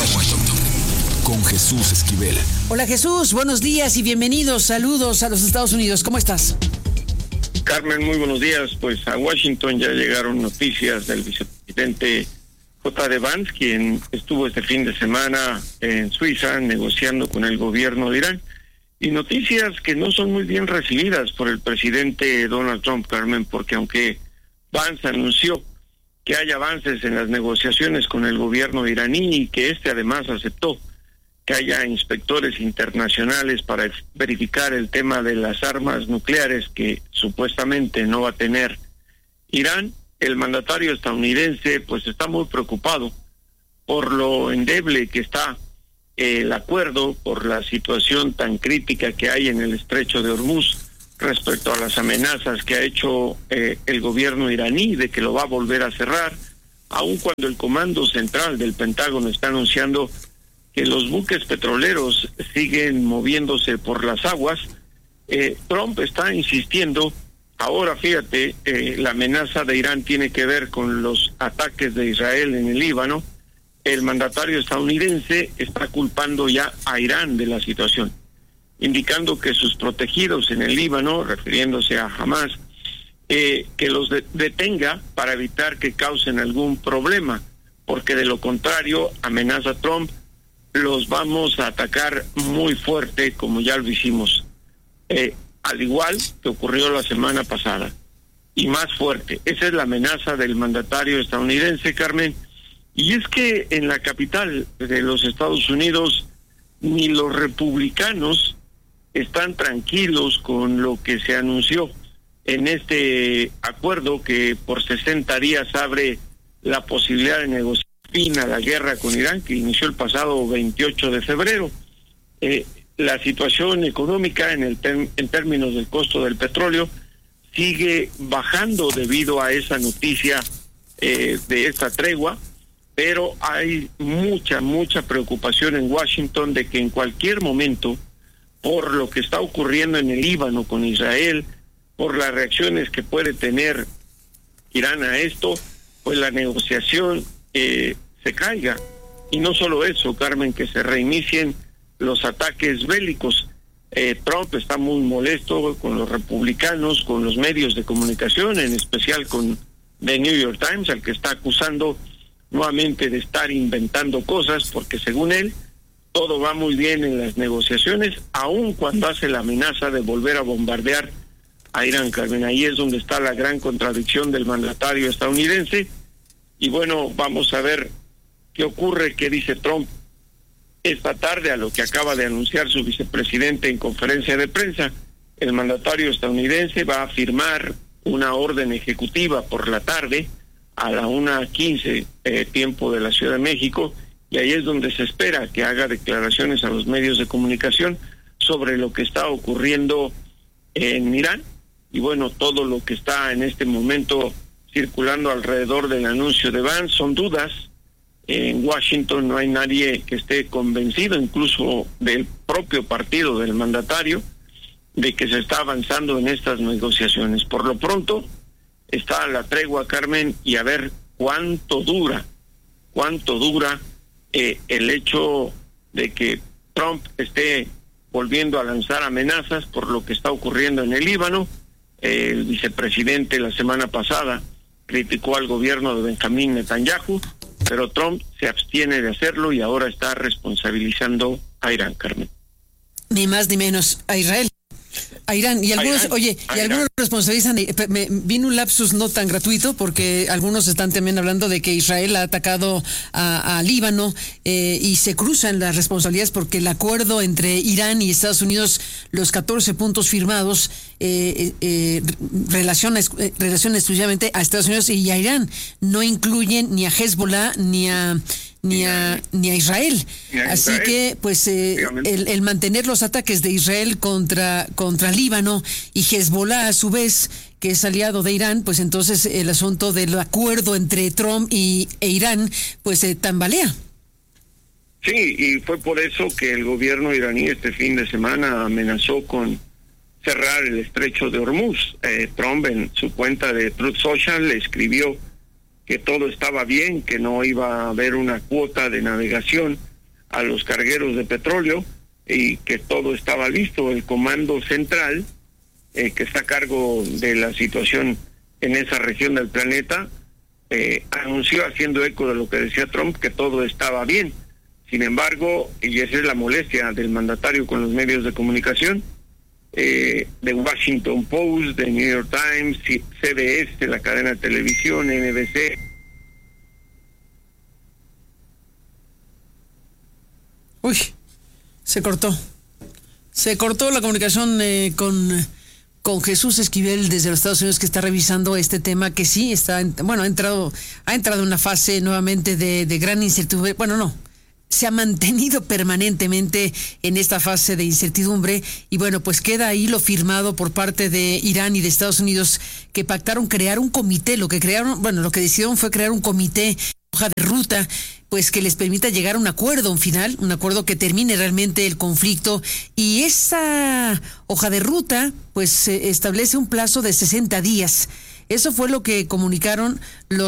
Washington con Jesús Esquivel. Hola Jesús, buenos días y bienvenidos. Saludos a los Estados Unidos. ¿Cómo estás? Carmen, muy buenos días. Pues a Washington ya llegaron noticias del vicepresidente J.D. Vance, quien estuvo este fin de semana en Suiza negociando con el gobierno de Irán. Y noticias que no son muy bien recibidas por el presidente Donald Trump, Carmen, porque aunque Vance anunció que hay avances en las negociaciones con el gobierno iraní y que además aceptó que haya inspectores internacionales para verificar el tema de las armas nucleares que supuestamente no va a tener Irán, el mandatario estadounidense pues está muy preocupado por lo endeble que está el acuerdo, por la situación tan crítica que hay en el estrecho de Hormuz respecto a las amenazas que ha hecho el gobierno iraní de que lo va a volver a cerrar, aun cuando el Comando Central del Pentágono está anunciando que los buques petroleros siguen moviéndose por las aguas. Trump está insistiendo. Ahora fíjate, la amenaza de Irán tiene que ver con los ataques de Israel en el Líbano. El mandatario estadounidense está culpando ya a Irán de la situación, indicando que sus protegidos en el Líbano, refiriéndose a Hamas, que los detenga para evitar que causen algún problema, porque de lo contrario, amenaza Trump, los vamos a atacar muy fuerte como ya lo hicimos, al igual que ocurrió la semana pasada, y más fuerte. Esa es la amenaza del mandatario estadounidense, Carmen, y es que en la capital de los Estados Unidos ni los republicanos están tranquilos con lo que se anunció en este acuerdo que por 60 días abre la posibilidad de negociar fin a la guerra con Irán, que inició el pasado 28 de febrero. La situación económica en términos del costo del petróleo sigue bajando debido a esa noticia de esta tregua, pero hay mucha preocupación en Washington de que en cualquier momento, por lo que está ocurriendo en el Líbano con Israel, por las reacciones que puede tener Irán a esto, pues la negociación se caiga. Y no solo eso, Carmen, que se reinicien los ataques bélicos. Trump está muy molesto con los republicanos, con los medios de comunicación, en especial con The New York Times, al que está acusando nuevamente de estar inventando cosas, porque según él, todo va muy bien en las negociaciones, aun cuando hace la amenaza de volver a bombardear a Irán, Carmen. Ahí es donde está la gran contradicción del mandatario estadounidense. Y bueno, vamos a ver qué ocurre, qué dice Trump esta tarde a lo que acaba de anunciar su vicepresidente en conferencia de prensa. El mandatario estadounidense va a firmar una orden ejecutiva por la tarde a la 1:15 tiempo de la Ciudad de México, y ahí es donde se espera que haga declaraciones a los medios de comunicación sobre lo que está ocurriendo en Irán. Y bueno, todo lo que está en este momento circulando alrededor del anuncio de Vance son dudas. En Washington no hay nadie que esté convencido, incluso del propio partido del mandatario, de que se está avanzando en estas negociaciones. Por lo pronto está la tregua, Carmen, y a ver cuánto dura el hecho de que Trump esté volviendo a lanzar amenazas por lo que está ocurriendo en el Líbano. El vicepresidente la semana pasada criticó al gobierno de Benjamín Netanyahu, pero Trump se abstiene de hacerlo y ahora está responsabilizando a Irán, Carmen. Ni más ni menos a Israel. A Irán. Y algunos, algunos responsabilizan. Me vino un lapsus no tan gratuito, porque algunos están también hablando de que Israel ha atacado a Líbano, y se cruzan las responsabilidades porque el acuerdo entre Irán y Estados Unidos, los 14 puntos firmados, relacionan exclusivamente a Estados Unidos y a Irán. No incluyen ni a Hezbollah ni a Israel. Así que pues el mantener los ataques de Israel contra Líbano y Hezbollah a su vez, que es aliado de Irán, pues entonces el asunto del acuerdo entre Trump e Irán pues tambalea. Sí, y fue por eso que el gobierno iraní este fin de semana amenazó con cerrar el estrecho de Hormuz. Trump en su cuenta de Truth Social le escribió que todo estaba bien, que no iba a haber una cuota de navegación a los cargueros de petróleo y que todo estaba listo. El Comando Central, que está a cargo de la situación en esa región del planeta, anunció, haciendo eco de lo que decía Trump, que todo estaba bien. Sin embargo, y esa es la molestia del mandatario con los medios de comunicación, The Washington Post, The New York Times, CBS, la cadena de televisión, NBC. Uy, se cortó la comunicación con Jesús Esquivel desde los Estados Unidos, que está revisando este tema, que sí ha entrado en una fase nuevamente de gran incertidumbre. Bueno, no, se ha mantenido permanentemente en esta fase de incertidumbre, y bueno, pues queda ahí lo firmado por parte de Irán y de Estados Unidos, que pactaron crear un comité. Lo que decidieron fue crear un comité, hoja de ruta, pues que les permita llegar a un acuerdo, un acuerdo que termine realmente el conflicto. Y esa hoja de ruta pues establece un plazo de 60 días. Eso fue lo que comunicaron los